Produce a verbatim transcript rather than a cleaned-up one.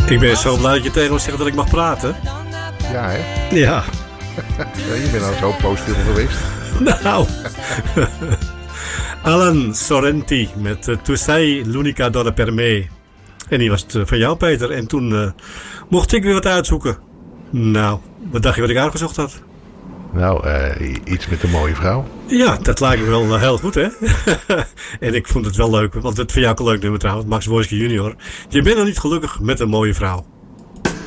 Ik ben zo blij dat je tegen me zegt dat ik mag praten. Ja, hè? Ja. Ja, je bent al zo positief geweest. Nou. Alan Sorrenti met uh, Tu sei l'unica donna per me. En die was het uh, van jou, Peter. En toen uh, mocht ik weer wat uitzoeken. Nou, wat dacht je wat ik uitgezocht had? Nou, uh, iets met een mooie vrouw. Ja, dat lijkt me wel uh, heel goed, hè? En ik vond het wel leuk, want het vind jij ook een leuk nummer trouwens. Max Wojcicki junior Je bent nog niet gelukkig met een mooie vrouw.